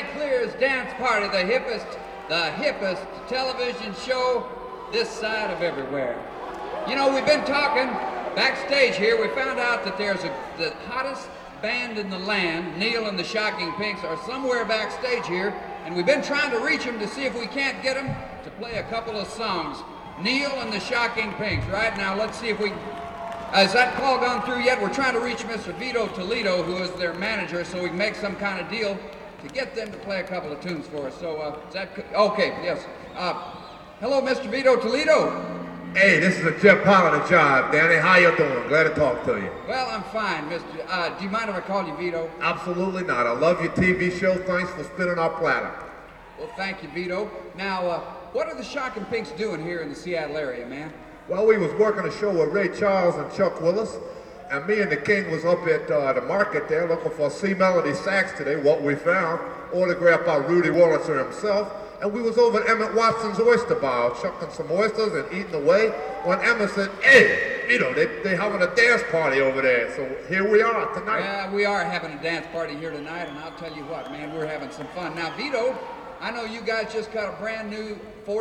Chanticleer's Dance Party, the hippest television show this side of everywhere. You know, we've been talking backstage here. We found out that the hottest band in the land, Neil and the Shocking Pinks, are somewhere backstage here, and we've been trying to reach them to see if we can't get them to play a couple of songs. Neil and the Shocking Pinks. Right now, let's see if we... Has that call gone through yet? We're trying to reach Mr. Vito Toledo, who is their manager, so we can make some kind of deal to get them to play a couple of tunes for us. So, is that... Okay, yes. Hello, Mr. Vito Toledo. Hey, this is a Jeff Pollard job, Danny. How you doing? Glad to talk to you. Well, I'm fine, Mr. Do you mind if I call you Vito? Absolutely not. I love your TV show. Thanks for spinning our platter. Well, thank you, Vito. Now, what are the Shocking Pinks doing here in the Seattle area, man? Well, we was working a show with Ray Charles and Chuck Willis, and me and the King was up at the market there looking for C Melody sax today, what we found, autographed by Rudy Wolitzer himself, and we was over at Emmett Watson's Oyster Bar, chucking some oysters and eating away, when Emmett said, hey, Vito, they having a dance party over there, so here we are tonight. Yeah, we are having a dance party here tonight, and I'll tell you what, man, we're having some fun. Now, Vito, I know you guys just got a brand new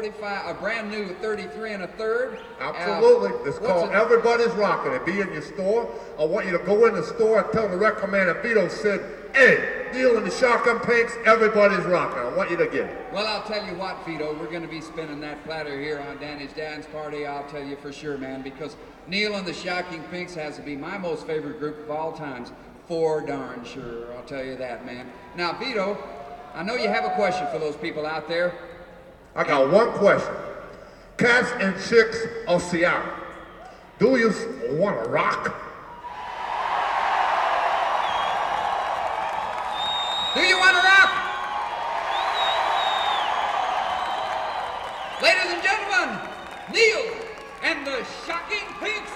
33 and a third. Absolutely. It's called Everybody's Rockin'. It be in your store. I want you to go in the store and tell the record man that Vito said, hey, Neil and the Shocking Pinks, everybody's rockin'. I want you to get it. Well, I'll tell you what, Vito, we're going to be spinning that platter here on Danny's Dance Party. I'll tell you for sure, man, because Neil and the Shocking Pinks has to be my most favorite group of all times. For darn sure. I'll tell you that, man. Now, Vito, I know you have a question for those people out there. I got one question. Cats and chicks of Seattle, do you want to rock? Do you want to rock? Ladies and gentlemen, Neil and the Shocking Pinks.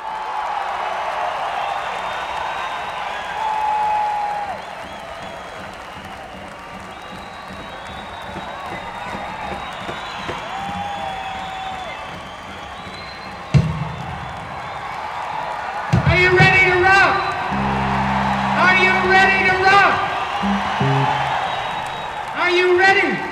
Are you ready to rock? Are you ready to rock? Are you ready?